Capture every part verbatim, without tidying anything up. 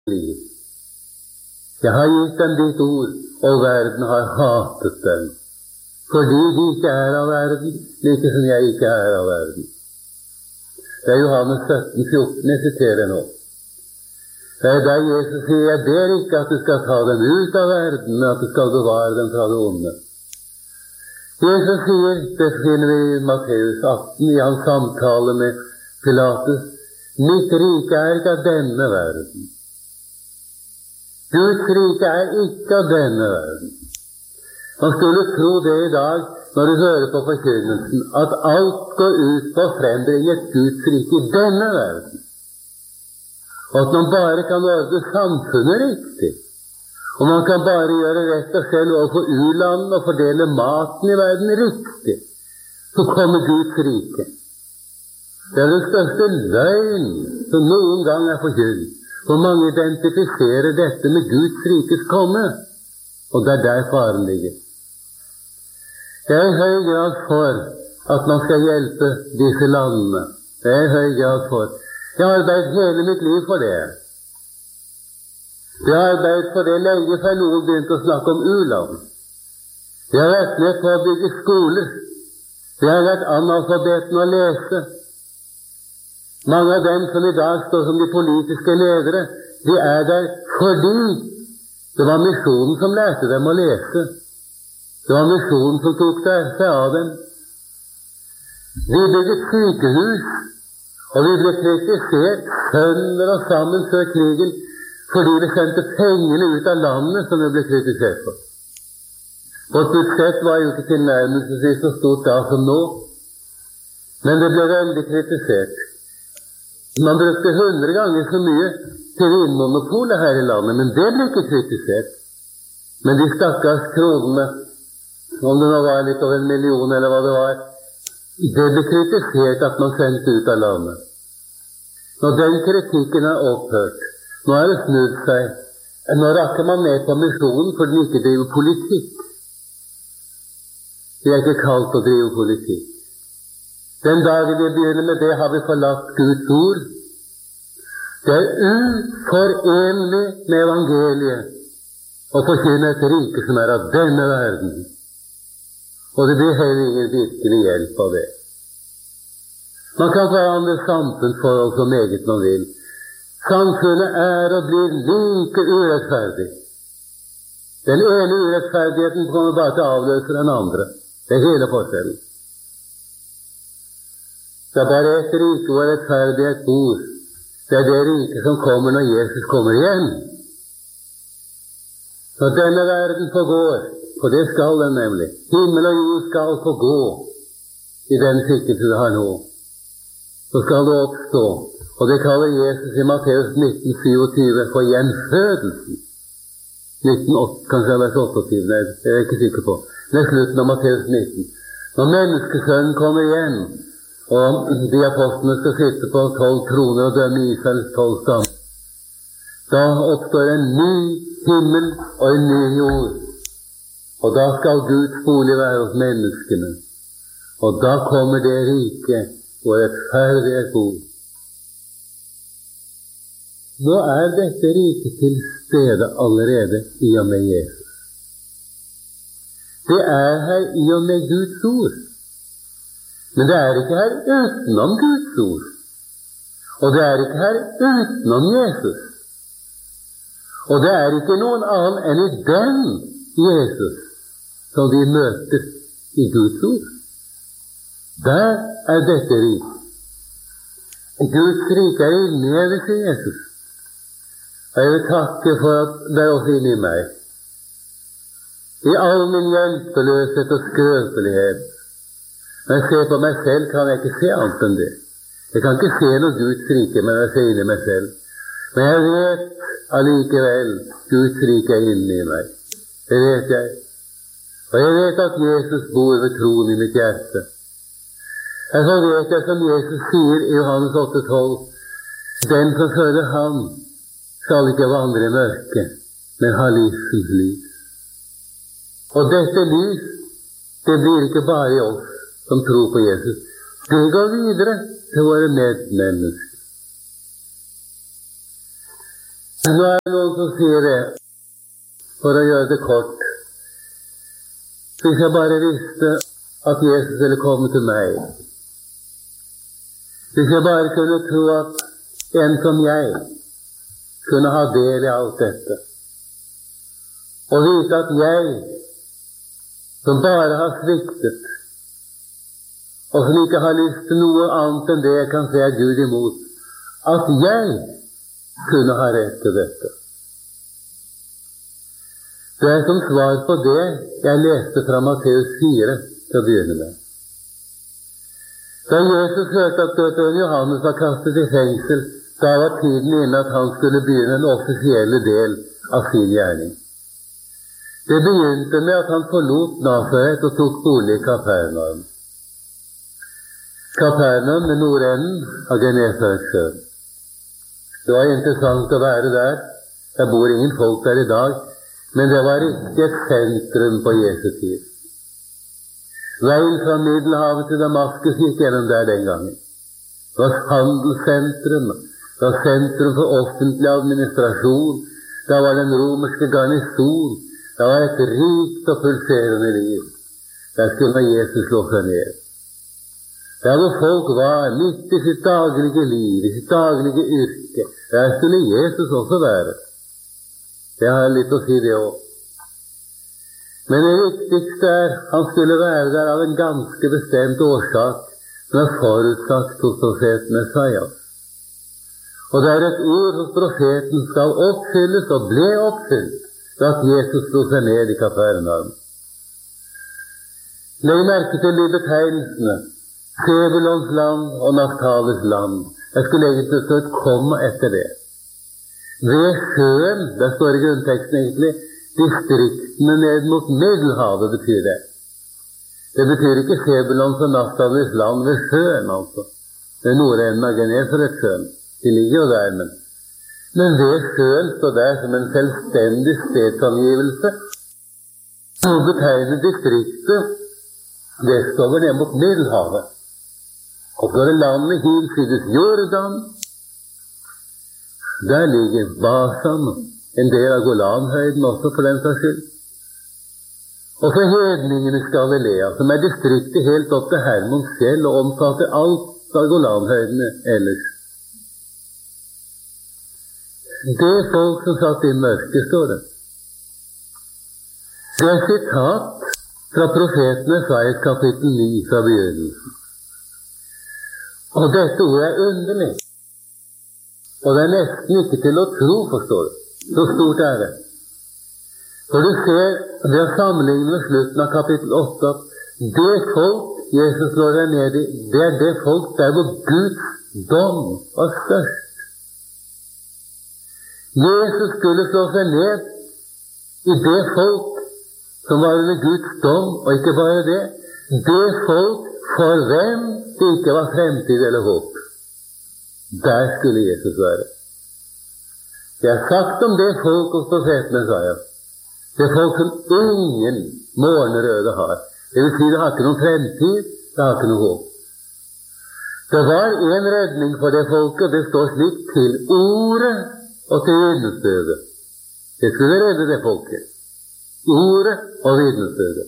liv. Jeg har gitt dem ditt ord, og verden har hatet dem, fordi de ikke er av verden, like som jeg ikke er av verden. Det er Johannes sytten fjorten jeg siterer nå. Det er der Jesus sier, jeg ber ikke at du skal ta dem ut av verden, men at du skal bevare dem fra det onde. Jesus sier, det finner vi i Matteus atten, i hans samtale med Pilatus, mitt rike er ikke av denne verden. Guds rike er ikke av denne verden. Man skulle tro det i dag, når du hører på forkynnelsen, at alt går ut på å frembringe et Guds rike i denne verden. Og at man bare kan ordne samfunnet riktig. Og man kan bare gjøre rett og slett overfor u-landene og fordele maten i verden riktig. Så kommer Guds rike. Det er den største løgn som noen gang er forkynt. For mange identifiserer dette med Guds rikes komme. Og det er der faren ligger. Jeg er i høy grad for at man skal hjelpe disse landene. Jeg er i høy grad for. Jeg har arbeidet hele mitt liv for det. Jeg har arbeidet for det lenge før noen begynte å snakke om u-land. Jeg har vært med på å bygge skoler. Jeg har vært analfabeten å lese. Mange av dem som i dag står som de politiske ledere, de er der fordi det var misjonen som lærte dem å lese. Det var misjonen som tok seg av dem. Vi bygget sykehus, og vi ble kritisert sønder og sammen før krigen, fordi vi sendte pengene ut av landet som vi ble kritisert for. Vårt budsjett var jo ikke tilnærmelsesvis så stort da som nå, men det ble veldig kritisert. Man brukte hundre ganger så mye til vinmonopolet her i landet, men det ble ikke kritisert. Men de stakkars kronene, om det nå var litt over en million eller hva det var, det ble kritisert at man sendte ut av landet. Når den kritikken er opphørt, nå er det snudd seg, nå rakker man ned på misjonen for den ikke driver politikk. Det er ikke kalt å drive politikk. Den dagen vi begynner med det, har vi forlatt Guds ord. Det er uforenlig med evangeliet å forkynne et rike som er av denne verden. Og det blir heller ingen virkelig hjelp av det. Man kan forandre samfunnsforhold så meget man vil. Samfunnet er og blir like urettferdig. Den ene urettferdigheten kommer bare til å avløse den andre. Det er hele forskjellen. Det er bare et rike hvor rettferdighet bor. Det er det rike som kommer når Jesus kommer igjen. Når denne verden forgår, for det skal den nemlig, himmel og jord skal forgå i den skikkelse det har nå, så skal det oppstå. Og det kaller Jesus i Matteus nitten syttisju for gjenfødelsen. nitten, kanskje vers tjueåtte, nei, jeg er ikke sikker på. Det er slutten av Matteus nitten. Når menneskesønnen kommer igjen, og de apostlene skal sitte på tolv troner og dømme Israels tolv stammer, da oppstår en ny himmel og en ny jord. Og da skal Guds bolig være hos menneskene. Og da kommer det rike hvor rettferdighet bor. Nå er dette rike til stede allerede i og med Jesus. Det er her i og med Guds ord. Men det er ikke her utenom Guds ord. Og det er ikke her utenom Jesus. Og det er ikke noen annen enn i den Jesus som vi møter i Guds ord. Der er dette rik. Guds rike er innlevet i Jesus. Og jeg vil takke for at det er også inni meg. I all min hjelpeløshet og skrøpelighet. Når jeg ser på meg selv, kan jeg ikke se annet enn det. Jeg kan ikke se noe Guds rike, men jeg ser inni meg selv. Men jeg vet allikevel Guds rike er inni meg. Det vet jeg. Og jeg vet at Jesus bor ved troen i mitt hjerte. Jeg så vet jeg som Jesus sier i Johannes åtte tolv, den som følger ham skal ikke vandre i mørket, men ha livsens lys. Og dette lys, det blir ikke bare i oss som tror på Jesus. Det går videre til våre medmennesker. Nå er det noen som sier det, for å gjøre det kort. Hvis jeg bare visste at Jesus ville komme til meg, hvis jeg bare kunne tro at en som jeg kunne ha del i alt dette, og vite at jeg, som bare har sviktet, og som ikke har lyst til noe annet enn det jeg kan se er Gud imot, at jeg kunne ha rett til dette. Det er som svar på det jeg leste fra Matteus fire til å begynne med. Da Jesus hørte at døperen Johannes var kastet i fengsel, da var tiden inne at han skulle begynne en offisielle del av sin gjerning. Det begynte med at han forlot Nasaret og tok bolig i Kapernaum. Kapernaum med nordenden av Genesaretsjøen. Det var interessant å være der. Det bor ingen folk der i dag, men det var ikke et sentrum på Jesu tid. Veien fra Middelhavet til Damaskus gikk gjennom der den gangen. Det var handelssentrum, det var sentrum for offentlig administrasjon, det var den romerske garnison, det var et rikt og pulserende liv. Der skulle Jesus slå seg ned. Der hvor folk var, midt i sitt daglige liv, i sitt daglige yrke, der skulle Jesus også være. Det har litt å si det også. Men det viktigste er, han skulle være der av en ganske bestemt årsak, som er forutsagt hos profeten Esaias. Og det er et ord hos profeten skal oppfylles og ble oppfylt, da at Jesus slo seg ned i Kapernaum. Legg merke til de betegnelsene. Sebulons land og Naftales land. Jeg skulle egentlig stå et komma etter det. Ved sjøen, der står i grunnteksten egentlig, distriktene ned mot Middelhavet betyr det. Det betyr ikke Sebulons og Naftales land ved sjøen, altså. Det er nordenden av Genesaretsjøen. De ligger jo der, men. Men ved sjøen står der som en selvstendig stedsangivelse. Og betegner distriktet vestover ned mot Middelhavet. Og så er det landet hinsides Jordan. Der ligger Basan, en del av Golanhøyden også for den saks skyld. Og så hedningene Galilea, som er distriktet helt opp til Hermons fjell og omfatter alt av Golanhøydene ellers. Det folk som satt i mørket, står det. Det er sitat fra profeten Esaias kapittel ni fra begynnelsen. Og dette ordet er underlig. Og det er nesten ikke til å tro, forstår du. Så stort er det. For du ser, ved å sammenligne med slutten av kapittel åtte, at det folk Jesus slår deg ned i, det er det folk der hvor Guds dom var størst. Jesus skulle slå seg ned i det folk som var under Guds dom, og ikke bare det, det folk for hvem det ikke var fremtid eller håp. Der skulle Jesus være. Det er sagt om det folk hos profeten Esaias. Det er folk som ingen morgenrøde har. Det vil si, det har ikke noen fremtid, det har ikke noe håp. Det var en redning for det folket, det står slik, til ordet og til vitnesbyrdet. Det skulle redde det folket. Ordet og vitnesbyrdet.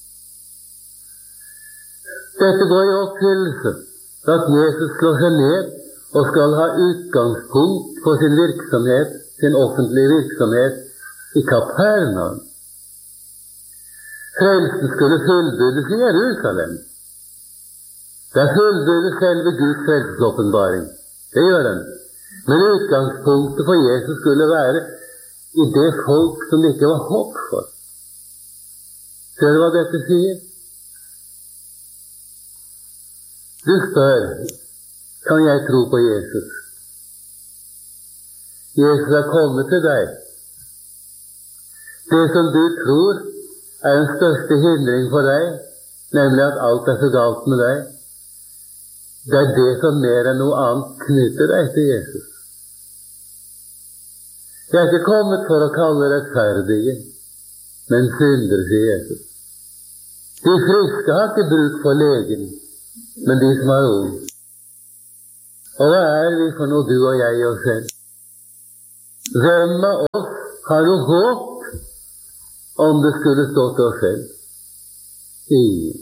Dette går i oppfyllelse, at Jesus slår seg ned og skal ha utgangspunkt for sin virksomhet, sin offentlige virksomhet, i Kapernaum. Frelsen skulle fullbyrdes i Jerusalem. Der fullbyrdes selve Guds frelsesåpenbaring. Det gjør den. Men utgangspunktet for Jesus skulle være i det folk som det ikke var håp for. Ser du hva dette sier? Du spør, kan jeg tro på Jesus? Jesus er kommet til deg. Det som du tror er den største hindring for deg, nemlig at alt er så galt med deg, det er det som mer enn noe annet knytter deg til Jesus. Jeg er ikke kommet for å kalle rettferdige, men syndere, sier Jesus. De friske har ikke bruk for legen, men de som er unge. Og hva er vi for noe, du og jeg og selv? Hvem av oss har noe håp om det skulle stå til oss selv? Ingen.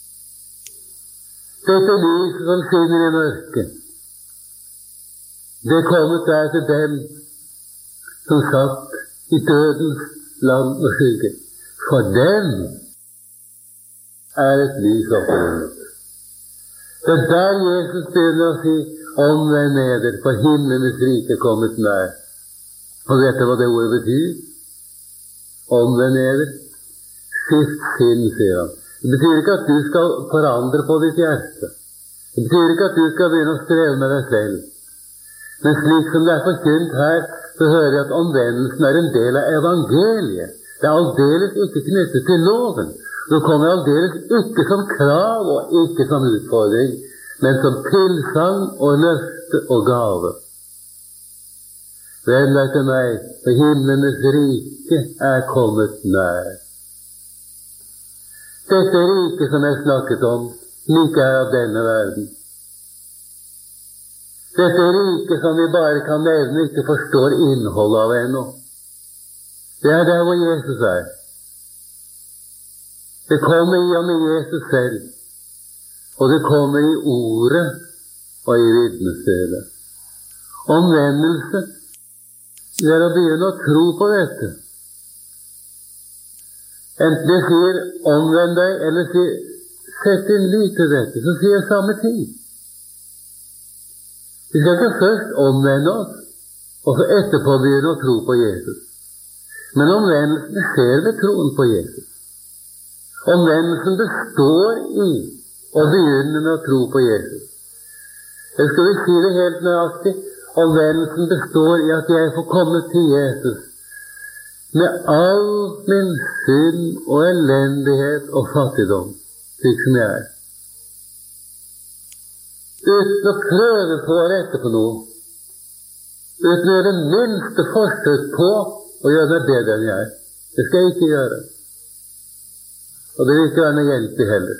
Dette lys som skinner i mørket, det kommet der til dem som satt i dødens land og skygge. For dem er et lys oppfunnet. Det er der Jesus begynner å si, omvend eder, for himlenes rike er kommet nær. Og vet du hva det ordet betyr? Omvend eder. Skift sinn, sier han. Det betyr ikke at du skal forandre på ditt hjerte. Det betyr ikke at du skal begynne å streve med deg selv. Men slik som det er forkynt her, så hører jeg at omvendelsen er en del av evangeliet. Det er aldeles ikke knyttet til loven. Det kommer aldeles ikke som krav og ikke som utfordring, men som tilsagn og løfte og gave. Vend deg til meg, for himlenes rike er kommet nær. Dette rike som jeg snakket om, like er av denne verden. Dette rike som vi bare kan nevne, ikke forstår innholdet av ennå. Det er der hvor Jesus er. Det kommer i og med Jesus selv, og det kommer i ordet og i vitnesbyrdet. Omvendelse, det er å begynne å tro på dette. Enten jeg sier omvend deg, eller sier sett din lit til dette, så sier jeg samme ting. Vi skal ikke først omvende oss, og så etterpå begynne å tro på Jesus. Men omvendelsen skjer ved troen på Jesus. Omvendelsen består i å begynne med å tro på Jesus. Jeg skal vi si det helt nøyaktig. Omvendelsen består i at jeg får komme til Jesus med all min synd og elendighet og fattigdom, slik som jeg er. Uten å prøve på å rette på noe. Uten å gjøre det minste forsøk på å gjøre meg bedre enn jeg er. Det skal jeg ikke gjøre. Og det vil ikke være noe hjelp i heller.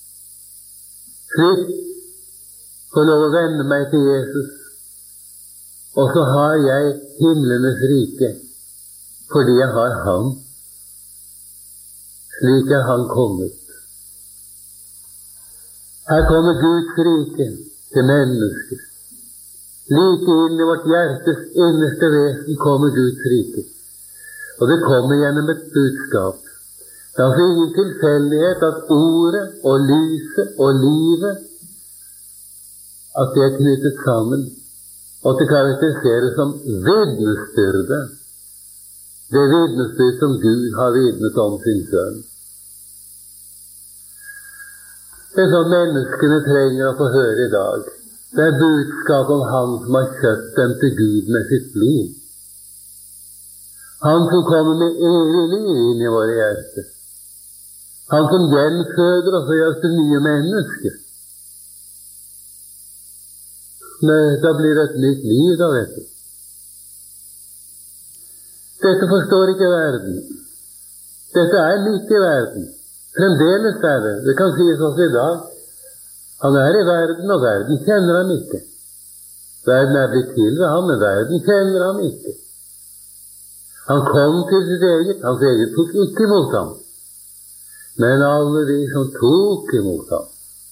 Slik får lov å vende meg til Jesus, og så har jeg himlenes rike, fordi jeg har Han. Slik er Han kommet. Her kommer Guds rike til mennesker. Like inn i vårt hjertes innerste vesen kommer Guds rike. Og det kommer gjennom et budskap. Det er altså ingen tilfeldighet at ordet og lyset og livet, at det er knyttet sammen, og det karakteriseres som vitnesbyrde. Det vitnesbyrd som Gud har vitnet om sin sønn. Det er sånn menneskene trenger å få høre i dag. Det er budskap om Han som har kjøpt dem til Gud med sitt blod. Han som kommer med evig liv inn i våre hjerter. Han som gjenføder oss og gjør oss til nye mennesker. Men da blir det et nytt liv, da, vet du. Dette forstår ikke verden. Dette er midt i verden. Fremdeles er det. Det kan sies også i dag. Han er i verden, og verden kjenner ham ikke. Verden er blitt til ved ham, men verden kjenner ham ikke. Han kom til sitt eget, hans eget tok ikke imot ham. Men alle de som tok imot ham,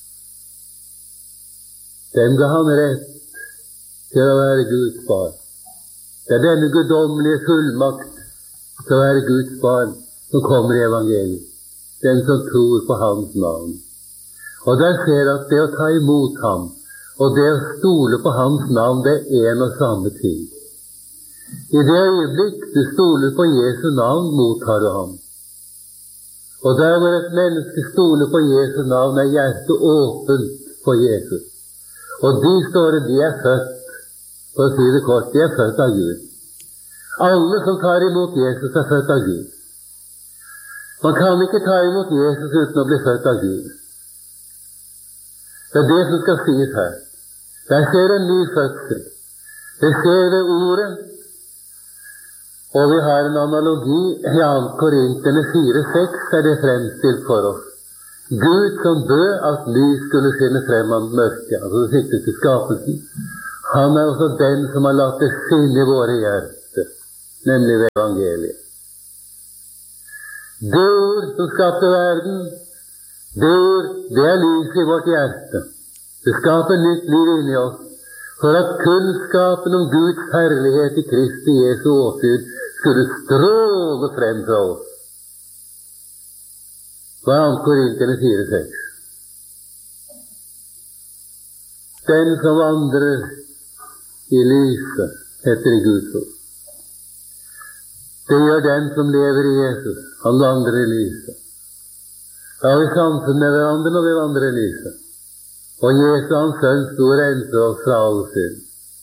dem ga han rett til å være Guds barn. Det er denne guddommelige fullmakt til å være Guds barn som kommer i evangeliet. Den som tror på hans navn. Og der ser at det å ta imot ham og det å stole på hans navn, det er en og samme ting. I det øyeblikk du stoler på Jesu navn, mottar du ham. Og der hvor et menneske stoler på Jesu navn, er hjertet åpent for Jesus. Og de står det, de er født, for å si det kort, de er født av Gud. Alle som tar imot Jesus, er født av Gud. Man kan ikke ta imot Jesus uten å bli født av Gud. Det er det som skal sies her. Der skjer en ny fødsel. Det skjer ved ordet. Og vi har en analogi i andre Korinterne fire seks er det fremstilt for oss. Gud som bød at lys skulle skinne frem av mørket, altså det siktet til skapelsen. Han er også den som har latt det skinne i våre hjerter. nemlig ved evangeliet. Det ord som skapte verden, det ord, det er lys i vårt hjerte. Det skaper nytt liv inni oss, for at kunnskapen om Guds herlighet i Kristi Jesu åsyn skulle stråle frem fra oss. Hva er annet Korinterne fire seks? Den som vandrer i lyset, heter i Guds ord. Det gjør den som lever i Jesus. Han vandrer i lyset. Da har vi samfunn med hverandre når vi vandrer i lyset. Og Jesu, hans sønn, sto og renser oss fra all synd.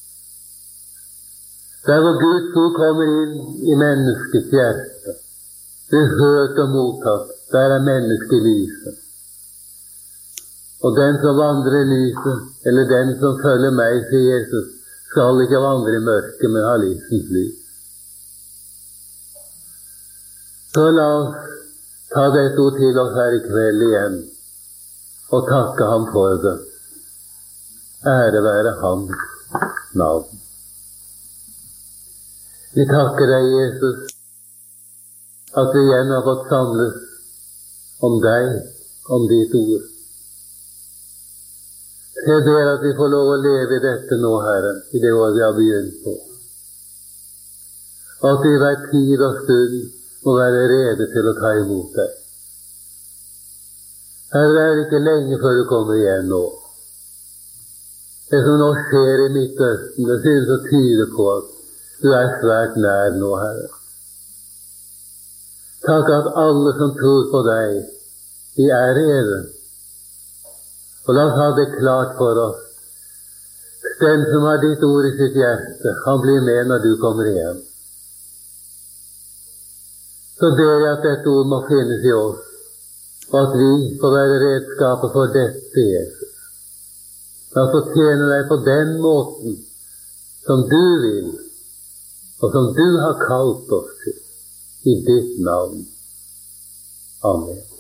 Der hvor Guds ord kommer inn i menneskets hjerte, det er hørt og mottatt, der er mennesket lyset. Og den som vandrer i lyset, eller den som følger meg, sier Jesus, skal ikke vandre i mørket, men ha lysens lys. Så la oss ta dette ord til oss her i kveld igjen, og takke ham for det. Ære være hans navn. Vi takker deg, Jesus, at vi igjen har fått samles om deg, om ditt ord. Jeg ber at vi får lov å leve i dette nå, Herre, i det år vi har begynt på. At vi hver tid og stund må være rede til å ta imot deg. Herre, det er ikke lenge før du kommer igjen nå. Det som nå skjer i Midtøsten, det synes å tyde på at du er svært nær nå, Herre. Takk at alle som tror på deg, de er rede. Og la oss ha det klart for oss. Den som har ditt ord i sitt hjerte, han blir med når du kommer igjen. Så ber jeg at dette ord må finnes i oss, og at vi får være redskaper for dette, Jesus. La oss få tjene deg på den måten som du vil, og som du har kalt oss til, i ditt navn. Amen.